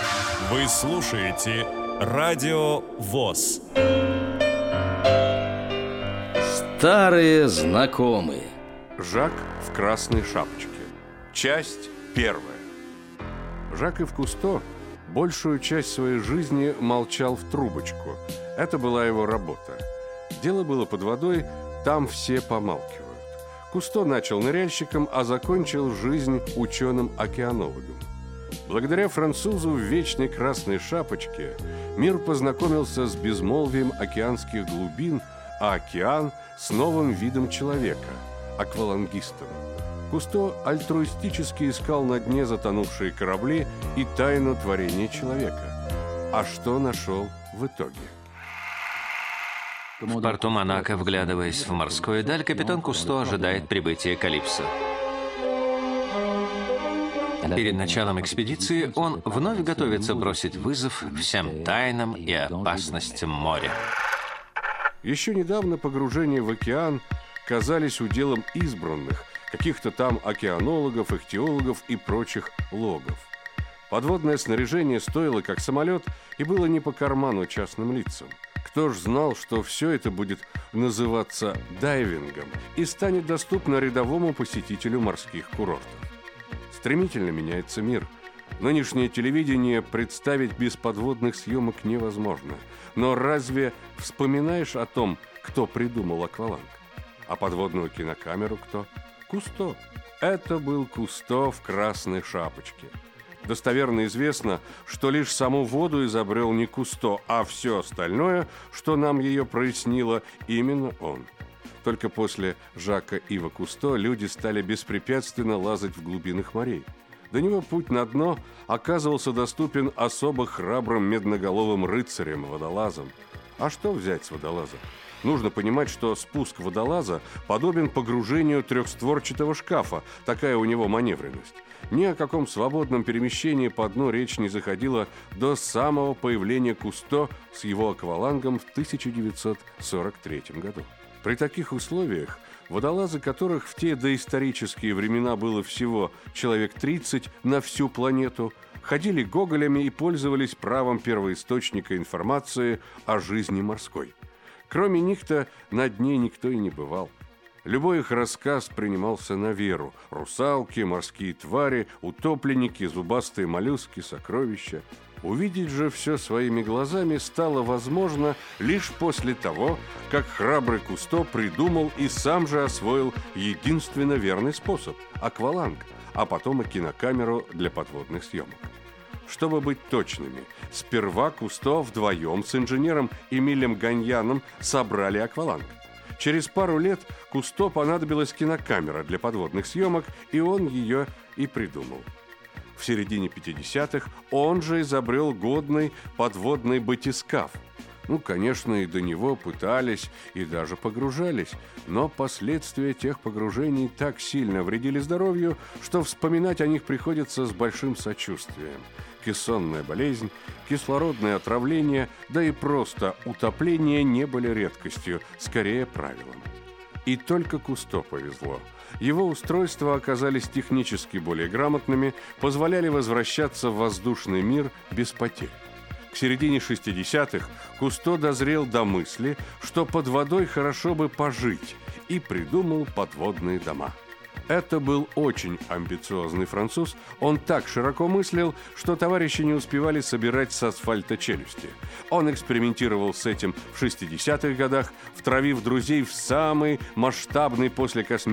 Вы слушаете Радио ВОС. Старые знакомые. Жак в красной шапочке. Часть первая. Жак Ив Кусто большую часть своей жизни молчал в трубочку. Это была его работа. Дело было под водой, там все помалкивают. Кусто начал ныряльщиком, а закончил жизнь ученым-океанологом. Благодаря французу в вечной красной шапочке мир познакомился с безмолвием океанских глубин, а океан с новым видом человека – аквалангистом. Кусто альтруистически искал на дне затонувшие корабли и тайну творения человека. А что нашел в итоге? В порту Монако, вглядываясь в морскую даль, капитан Кусто ожидает прибытия Калипсо. Перед началом экспедиции он вновь готовится бросить вызов всем тайнам и опасностям моря. Еще недавно погружения в океан казались уделом избранных, каких-то там океанологов, ихтиологов и прочих логов. Подводное снаряжение стоило как самолет и было не по карману частным лицам. Кто ж знал, что все это будет называться дайвингом и станет доступно рядовому посетителю морских курортов. Стремительно меняется мир. Нынешнее телевидение представить без подводных съемок невозможно. Но разве вспоминаешь о том, кто придумал акваланг? А подводную кинокамеру кто? Кусто. Это был Кусто в красной шапочке. Достоверно известно, что лишь саму воду изобрел не Кусто, а все остальное, что нам ее прояснило, именно он. Только после Жака Ива Кусто люди стали беспрепятственно лазать в глубинах морей. До него путь на дно оказывался доступен особо храбрым медноголовым рыцарям-водолазам. А что взять с водолаза? Нужно понимать, что спуск водолаза подобен погружению трехстворчатого шкафа, такая у него маневренность. Ни о каком свободном перемещении по дну речь не заходила до самого появления Кусто с его аквалангом в 1943 году. При таких условиях водолазы, которых в те доисторические времена было всего человек 30 на всю планету, ходили гоголями и пользовались правом первоисточника информации о жизни морской. Кроме них-то на дне никто и не бывал. Любой их рассказ принимался на веру. Русалки, морские твари, утопленники, зубастые моллюски, сокровища. Увидеть же все своими глазами стало возможно лишь после того, как храбрый Кусто придумал и сам же освоил единственно верный способ – акваланг, а потом и кинокамеру для подводных съемок. Чтобы быть точными, сперва Кусто вдвоем с инженером Эмилем Ганьяном собрали акваланг. Через пару лет Кусто понадобилась кинокамера для подводных съемок, и он ее и придумал. В середине 50-х он же изобрел годный подводный батискаф. Конечно, и до него пытались и даже погружались, но последствия тех погружений так сильно вредили здоровью, что вспоминать о них приходится с большим сочувствием. Кессонная болезнь, кислородное отравление, да и просто утопление не были редкостью, скорее правилом. И только Кусто повезло. Его устройства оказались технически более грамотными, позволяли возвращаться в воздушный мир без потерь. К середине 60-х Кусто дозрел до мысли, что под водой хорошо бы пожить, и придумал подводные дома. Это был очень амбициозный француз. Он так широко мыслил, что товарищи не успевали собирать с асфальта челюсти. Он экспериментировал с этим в 60-х годах, втравив друзей в самый масштабный после космический